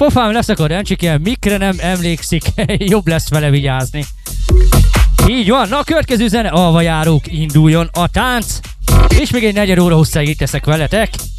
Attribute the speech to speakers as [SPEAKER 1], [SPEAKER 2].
[SPEAKER 1] pofám leszakad, Encsikem, mikre nem emlékszik, jobb lesz vele vigyázni. Így van, na a következő zene, alvajárók, induljon a tánc, és még egy 4 óra hosszáig itt leszek veletek.